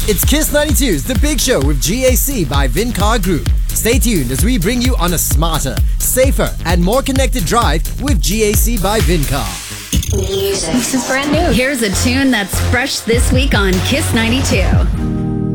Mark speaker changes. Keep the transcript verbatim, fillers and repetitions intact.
Speaker 1: It's Kiss ninety-two's The Big Show with G A C by Vincar Group. Stay tuned as we bring you on a smarter, safer, and more connected drive with G A C by Vincar.
Speaker 2: Music. This is brand new. Here's a tune that's fresh this week on Kiss ninety-two.